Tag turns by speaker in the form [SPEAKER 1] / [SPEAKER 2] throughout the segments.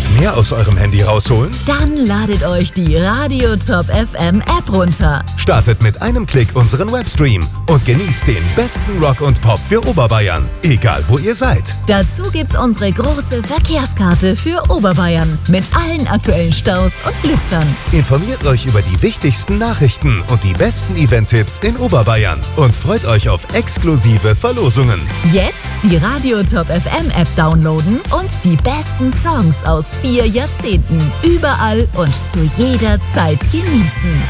[SPEAKER 1] wollt mehr aus eurem Handy rausholen?
[SPEAKER 2] Dann ladet euch die Radio Top FM App runter.
[SPEAKER 1] Startet mit einem Klick unseren Webstream und genießt den besten Rock und Pop für Oberbayern, egal wo ihr seid.
[SPEAKER 2] Dazu gibt's unsere große Verkehrskarte für Oberbayern mit allen aktuellen Staus und Blitzern.
[SPEAKER 1] Informiert euch über die wichtigsten Nachrichten und die besten Event-Tipps in Oberbayern und freut euch auf exklusive Verlosungen.
[SPEAKER 2] Jetzt die Radio Top FM App downloaden und die besten Songs aus 4 Jahrzehnten überall und zu jeder Zeit genießen.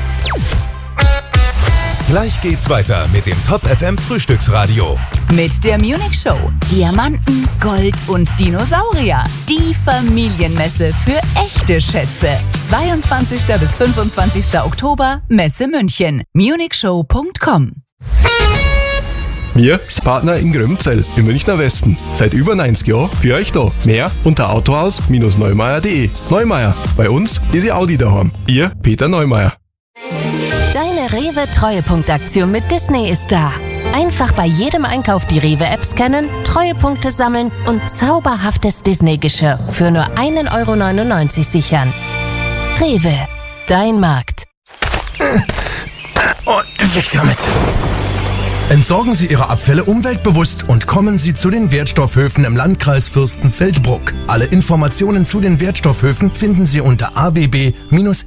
[SPEAKER 1] Gleich geht's weiter mit dem Top FM Frühstücksradio.
[SPEAKER 3] Mit der Munich Show. Diamanten, Gold und Dinosaurier. Die Familienmesse für echte Schätze. 22. bis 25. Oktober, Messe München. munichshow.com.
[SPEAKER 4] Wir sind Partner in Grömzell im Münchner Westen. Seit über 90 Jahren für euch da. Mehr unter autohaus-neumeier.de. Neumeier, bei uns ist ihr Audi daheim. Ihr Peter Neumeier.
[SPEAKER 5] Deine Rewe-Treuepunktaktion mit Disney ist da. Einfach bei jedem Einkauf die Rewe-App scannen, Treuepunkte sammeln und zauberhaftes Disney-Geschirr für nur 1,99 € sichern. Rewe, dein Markt.
[SPEAKER 6] Und weg damit. Entsorgen Sie Ihre Abfälle umweltbewusst und kommen Sie zu den Wertstoffhöfen im Landkreis Fürstenfeldbruck. Alle Informationen zu den Wertstoffhöfen finden Sie unter awb-ffb.de.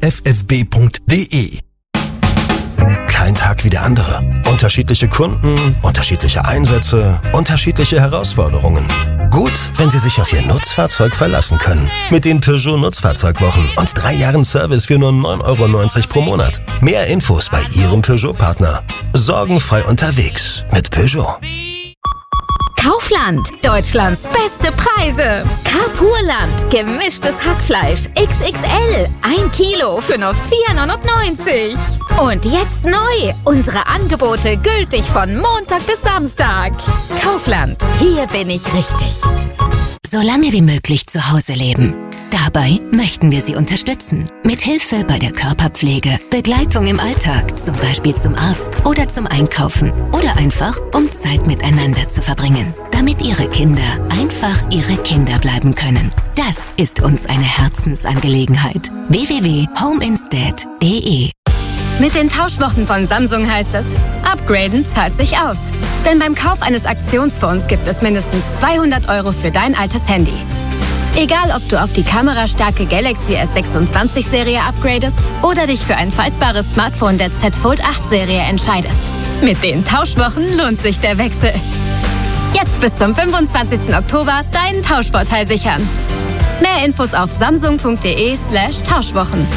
[SPEAKER 7] Kein Tag wie der andere. Unterschiedliche Kunden, unterschiedliche Einsätze, unterschiedliche Herausforderungen. Gut, wenn Sie sich auf Ihr Nutzfahrzeug verlassen können. Mit den Peugeot Nutzfahrzeugwochen und 3 Jahren Service für nur 9,90 € pro Monat. Mehr Infos bei Ihrem Peugeot-Partner. Sorgenfrei unterwegs mit Peugeot.
[SPEAKER 8] Kaufland, Deutschlands beste Preise. Carpurland, gemischtes Hackfleisch XXL, 1 Kilo für nur 4,99 €. Und jetzt neu, unsere Angebote gültig von Montag bis Samstag. Kaufland, hier bin ich richtig.
[SPEAKER 5] So lange wie möglich zu Hause leben. Dabei möchten wir Sie unterstützen. Mit Hilfe bei der Körperpflege, Begleitung im Alltag, zum Beispiel zum Arzt oder zum Einkaufen. Oder einfach, um Zeit miteinander zu verbringen. Damit Ihre Kinder einfach Ihre Kinder bleiben können. Das ist uns eine Herzensangelegenheit. www.homeinstead.de.
[SPEAKER 9] Mit den Tauschwochen von Samsung heißt es, upgraden zahlt sich aus. Denn beim Kauf eines Aktionsfonds gibt es mindestens 200 € für dein altes Handy. Egal, ob du auf die kamerastarke Galaxy S26-Serie upgradest oder dich für ein faltbares Smartphone der Z Fold 8-Serie entscheidest. Mit den Tauschwochen lohnt sich der Wechsel. Jetzt bis zum 25. Oktober deinen Tauschvorteil sichern. Mehr Infos auf samsung.de/Tauschwochen.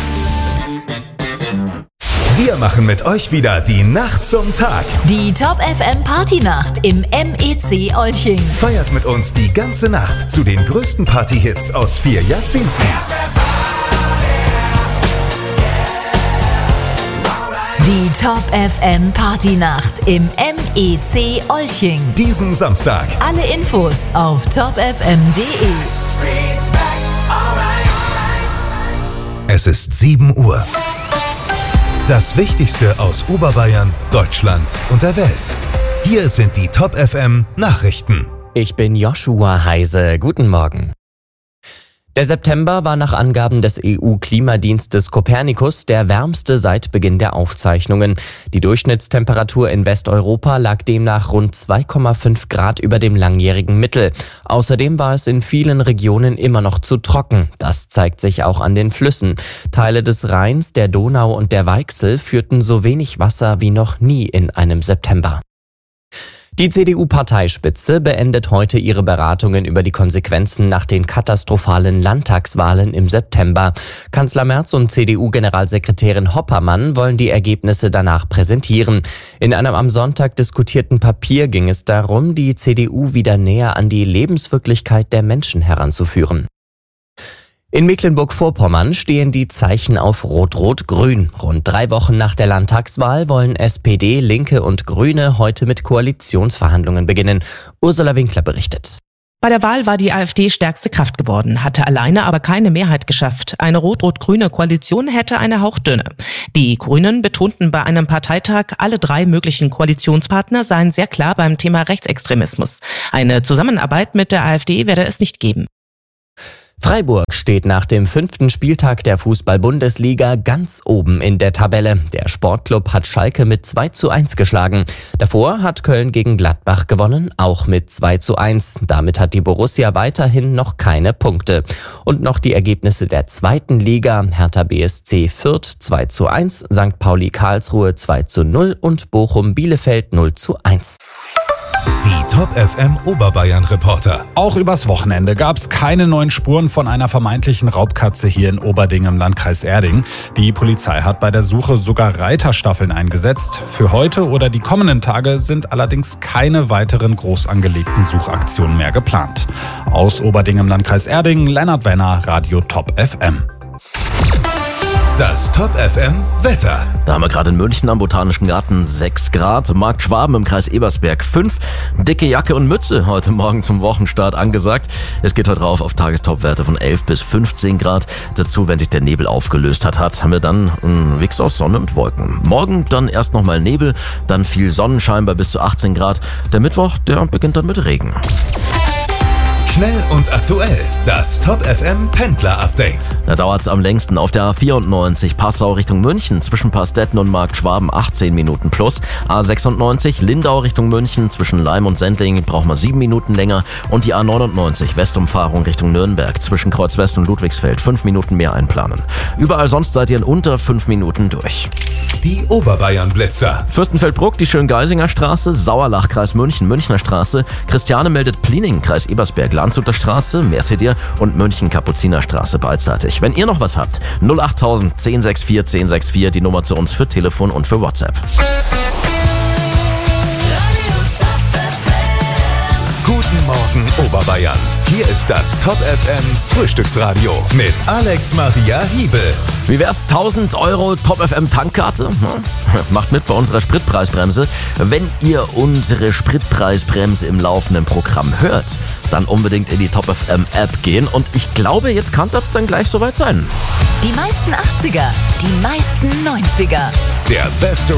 [SPEAKER 1] Wir machen mit euch wieder die Nacht zum Tag.
[SPEAKER 2] Die Top FM Partynacht im MEC Olching.
[SPEAKER 1] Feiert mit uns die ganze Nacht zu den größten Partyhits aus 4 Jahrzehnten.
[SPEAKER 2] Die Top FM Partynacht im MEC Olching.
[SPEAKER 1] Diesen Samstag.
[SPEAKER 2] Alle Infos auf topfm.de.
[SPEAKER 1] Es ist 7 Uhr. Das Wichtigste aus Oberbayern, Deutschland und der Welt. Hier sind die Top FM Nachrichten.
[SPEAKER 10] Ich bin Joshua Heise. Guten Morgen. Der September war nach Angaben des EU-Klimadienstes Copernicus der wärmste seit Beginn der Aufzeichnungen. Die Durchschnittstemperatur in Westeuropa lag demnach rund 2,5 Grad über dem langjährigen Mittel. Außerdem war es in vielen Regionen immer noch zu trocken. Das zeigt sich auch an den Flüssen. Teile des Rheins, der Donau und der Weichsel führten so wenig Wasser wie noch nie in einem September. Die CDU-Parteispitze beendet heute ihre Beratungen über die Konsequenzen nach den katastrophalen Landtagswahlen im September. Kanzler Merz und CDU-Generalsekretärin Hoppermann wollen die Ergebnisse danach präsentieren. In einem am Sonntag diskutierten Papier ging es darum, die CDU wieder näher an die Lebenswirklichkeit der Menschen heranzuführen. In Mecklenburg-Vorpommern stehen die Zeichen auf Rot-Rot-Grün. Rund 3 Wochen nach der Landtagswahl wollen SPD, Linke und Grüne heute mit Koalitionsverhandlungen beginnen. Ursula Winkler berichtet.
[SPEAKER 11] Bei der Wahl war die AfD stärkste Kraft geworden, hatte alleine aber keine Mehrheit geschafft. Eine rot-rot-grüne Koalition hätte eine hauchdünne. Die Grünen betonten bei einem Parteitag, alle 3 möglichen Koalitionspartner seien sehr klar beim Thema Rechtsextremismus. Eine Zusammenarbeit mit der AfD werde es nicht geben.
[SPEAKER 10] Freiburg steht nach dem 5. Spieltag der Fußball-Bundesliga ganz oben in der Tabelle. Der Sportclub hat Schalke mit 2:1 geschlagen. Davor hat Köln gegen Gladbach gewonnen, auch mit 2:1. Damit hat die Borussia weiterhin noch keine Punkte. Und noch die Ergebnisse der 2. Liga. Hertha BSC Fürth 2:1, St. Pauli Karlsruhe 2:0 und Bochum Bielefeld 0:1.
[SPEAKER 1] Die Top FM Oberbayern Reporter.
[SPEAKER 12] Auch übers Wochenende gab es keine neuen Spuren von einer vermeintlichen Raubkatze hier in Oberding im Landkreis Erding. Die Polizei hat bei der Suche sogar Reiterstaffeln eingesetzt. Für heute oder die kommenden Tage sind allerdings keine weiteren groß angelegten Suchaktionen mehr geplant. Aus Oberding im Landkreis Erding, Lennart Wenner, Radio Top FM.
[SPEAKER 1] Das Top FM Wetter.
[SPEAKER 13] Da haben wir gerade in München am Botanischen Garten 6 Grad, Markt Schwaben im Kreis Ebersberg 5. Dicke Jacke und Mütze heute Morgen zum Wochenstart angesagt. Es geht heute rauf auf Tagestopwerte von 11 bis 15 Grad. Dazu, wenn sich der Nebel aufgelöst hat, haben wir dann einen Mix aus Sonne und Wolken. Morgen dann erst nochmal Nebel, dann viel Sonnenschein bei bis zu 18 Grad. Der Mittwoch, der beginnt dann mit Regen.
[SPEAKER 1] Schnell und aktuell. Das Top FM Pendler Update.
[SPEAKER 13] Da dauert es am längsten auf der A94 Passau Richtung München zwischen Pastetten und Markt Schwaben 18 Minuten plus. A96 Lindau Richtung München zwischen Leim und Sendling braucht man 7 Minuten länger. Und die A99 Westumfahrung Richtung Nürnberg zwischen Kreuz West und Ludwigsfeld 5 Minuten mehr einplanen. Überall sonst seid ihr in unter 5 Minuten durch.
[SPEAKER 1] Die Oberbayern Blitzer.
[SPEAKER 13] Fürstenfeldbruck, die Schöngeisinger Straße, Sauerlach, Kreis München, Münchner Straße. Christiane meldet Pliening, Kreis Ebersberg, Landshuter Straße, Mercedier und München Kapuzinerstraße beidseitig. Wenn ihr noch was habt, 08000 1064 1064, die Nummer zu uns für Telefon und für WhatsApp.
[SPEAKER 1] Guten Morgen Oberbayern. Hier ist das Top FM Frühstücksradio mit Alex Maria Hiebel.
[SPEAKER 13] Wie wär's? 1000 € Top FM Tankkarte? Macht mit bei unserer Spritpreisbremse. Wenn ihr unsere Spritpreisbremse im laufenden Programm hört, dann unbedingt in die Top FM App gehen. Und ich glaube, jetzt kann das dann gleich soweit sein.
[SPEAKER 3] Die meisten 80er, die meisten 90er.
[SPEAKER 1] Der beste